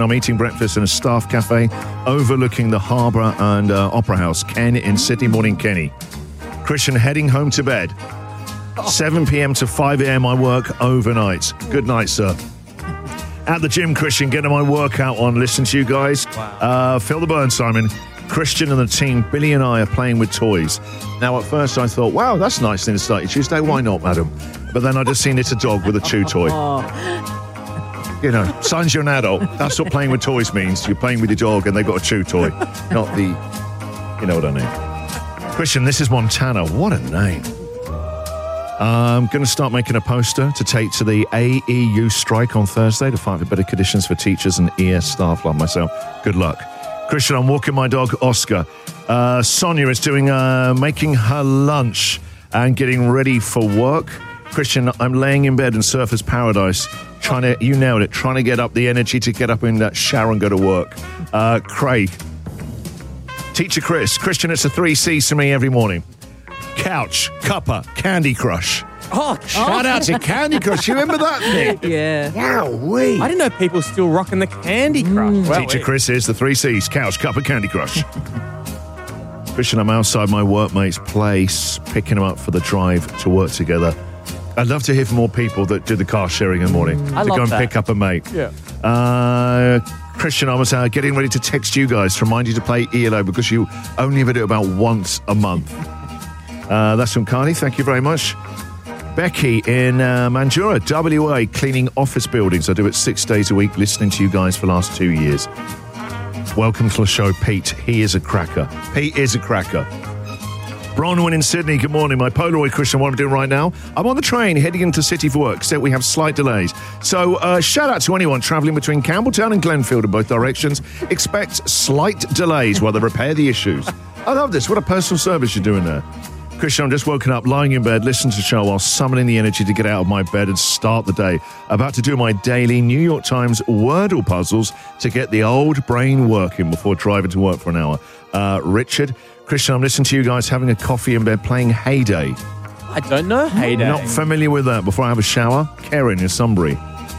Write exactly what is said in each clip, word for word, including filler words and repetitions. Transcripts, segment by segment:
I'm eating breakfast in a staff cafe overlooking the harbour and uh, Opera House. Ken in Sydney. Morning, Kenny. Christian, heading home to bed. seven p.m. to five a.m. I work overnight. Good night, sir. At the gym, Christian, getting my workout on. Listen to you guys. Wow. Uh, feel the burn, Simon. Christian and the team, Billy and I, are playing with toys. Now, at first I thought, wow, that's nice thing to start your Tuesday. Why not, madam? But then I just seen it's a dog with a chew toy. You know, son's you're an adult. That's what playing with toys means. You're playing with your dog and they've got a chew toy. Not the, you know what I mean. Christian, this is Montana. What a name. I'm going to start making a poster to take to the A E U strike on Thursday to fight for better conditions for teachers and E S staff like myself. Good luck. Christian, I'm walking my dog, Oscar. Uh, Sonia is doing, uh, making her lunch and getting ready for work. Christian, I'm laying in bed in Surfer's Paradise, trying to, you nailed it, trying to get up the energy to get up in that shower and go to work. Uh, Craig. Teacher Chris. Christian, it's a three C's for me every morning. Couch, cuppa, Candy Crush. Oh, shout out to Candy Crush. You remember that thing? Yeah. Wowee. I didn't know people still rocking the Candy Crush. Mm. Well, Teacher wait. Chris is the three C's. Couch, cuppa, Candy Crush. Christian, I'm outside my workmate's place, picking them up for the drive to work together. I'd love to hear from more people that do the car sharing in the morning. I to love go and that. pick up a mate. Yeah. Uh, Christian, I was uh, getting ready to text you guys to remind you to play E L O because you only ever do it about once a month. Uh, that's from Carney. Thank you very much. Becky in uh, Mandurah, W A, cleaning office buildings. I do it six days a week, listening to you guys for the last two years. Welcome to the show, Pete. He is a cracker. Pete is a cracker. Bronwyn in Sydney, good morning. My Polaroid, Christian, what I'm doing right now, I'm on the train heading into City for work, except we have slight delays. So uh, shout out to anyone travelling between Campbelltown and Glenfield in both directions. Expect slight delays while they repair the issues. I love this. What a personal service you're doing there. Christian, I'm just woken up, lying in bed, listening to the show while summoning the energy to get out of my bed and start the day. About to do my daily New York Times Wordle puzzles to get the old brain working before driving to work for an hour. Uh, Richard, Christian, I'm listening to you guys having a coffee in bed, playing Heyday. I don't know Heyday. Not familiar with that. Before I have a shower, Karen in Sunbury.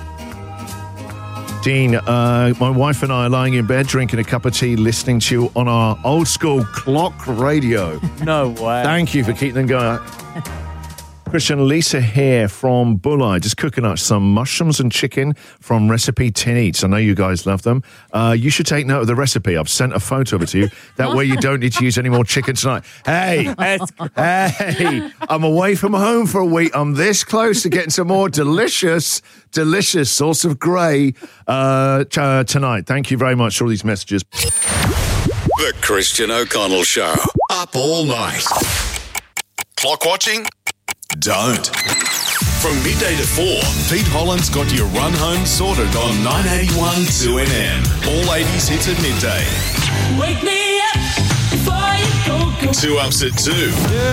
Dean, uh, my wife and I are lying in bed, drinking a cup of tea, listening to you on our old school clock radio. No way. Thank you for keeping them going. Christian, Lisa here from Bulleye, just cooking up some mushrooms and chicken from Recipe Tin Eats. I know you guys love them. Uh, you should take note of the recipe. I've sent a photo of it to you. That way you don't need to use any more chicken tonight. Hey, hey, I'm away from home for a week. I'm this close to getting some more delicious, delicious sauce of grey uh, t- uh, tonight. Thank you very much for all these messages. The Christian O'Connell Show. Up all night. Clock watching? Don't. From midday to four, Pete Holland's got your run home sorted on nine eighty-one two N M. All eighties hits at midday. Wake me up before you go, go. Two ups at two.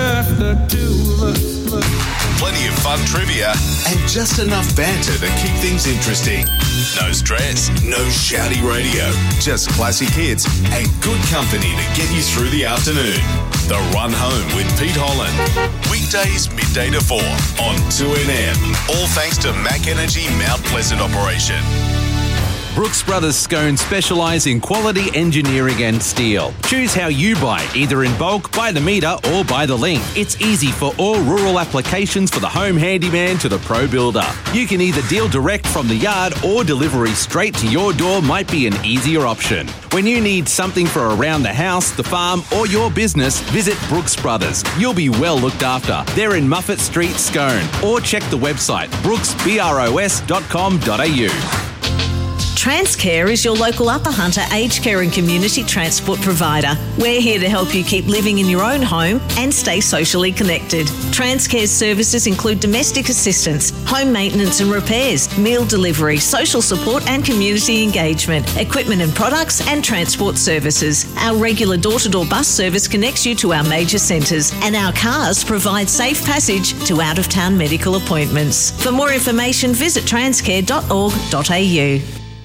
Plenty of fun trivia and just enough banter to keep things interesting. No stress, no shouty radio, just classic hits and good company to get you through the afternoon. The Run Home with Pete Holland. Weekdays midday to four on two N M. All thanks to Mac Energy Mount Pleasant operation. Brooks Brothers Scones specialise in quality engineering and steel. Choose how you buy, either in bulk, by the metre or by the length. It's easy for all rural applications for the home handyman to the pro builder. You can either deal direct from the yard or delivery straight to your door might be an easier option. When you need something for around the house, the farm or your business, visit Brooks Brothers. You'll be well looked after. They're in Muffet Street, Scone. Or check the website brooks bros dot com dot a u. Transcare is your local Upper Hunter aged care and community transport provider. We're here to help you keep living in your own home and stay socially connected. Transcare's services include domestic assistance, home maintenance and repairs, meal delivery, social support and community engagement, equipment and products and transport services. Our regular door-to-door bus service connects you to our major centres, and our cars provide safe passage to out-of-town medical appointments. For more information, visit transcare dot org dot a u.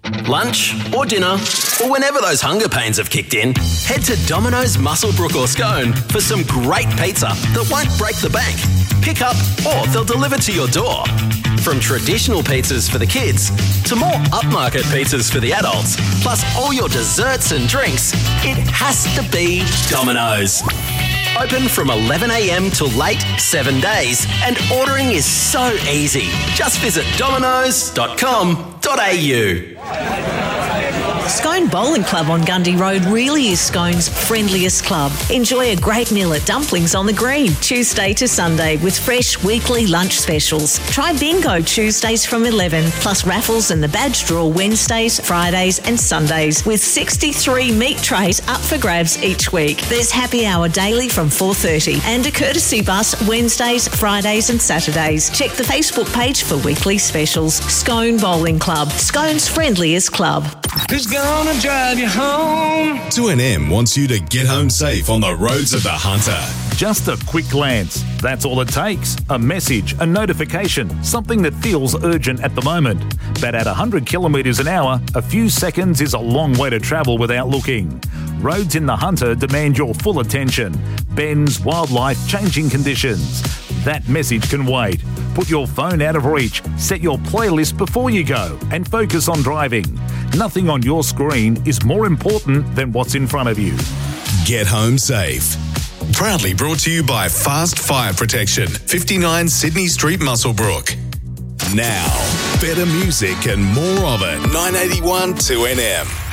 lunch or dinner, or whenever those hunger pains have kicked in, head to Domino's, Muswellbrook or Scone for some great pizza that won't break the bank. Pick up or they'll deliver to your door. From traditional pizzas for the kids to more upmarket pizzas for the adults, plus all your desserts and drinks, it has to be Domino's. Open from eleven a.m. till late, seven days, and ordering is so easy. Just visit dominoes dot com dot a u. Scone Bowling Club on Gundy Road really is Scone's friendliest club. Enjoy a great meal at Dumplings on the Green, Tuesday to Sunday, with fresh weekly lunch specials. Try bingo Tuesdays from eleven, plus raffles and the badge draw Wednesdays, Fridays and Sundays, with sixty-three meat trays up for grabs each week. There's happy hour daily from four thirty and a courtesy bus Wednesdays, Fridays and Saturdays. Check the Facebook page for weekly specials. Scone Bowling Club, Scone's friendliest club. Who's gonna drive you home? two N M wants you to get home safe on the roads of the Hunter. Just a quick glance. That's all it takes. A message, a notification, something that feels urgent at the moment. But at one hundred kilometres an hour, a few seconds is a long way to travel without looking. Roads in the Hunter demand your full attention. Bends, wildlife, changing conditions. That message can wait. Put your phone out of reach, set your playlist before you go, and focus on driving. Nothing on your screen is more important than what's in front of you. Get home safe. Proudly brought to you by Fast Fire Protection, fifty-nine Sydney Street, Muswellbrook. Now, better music and more of it. nine eighty-one two N M.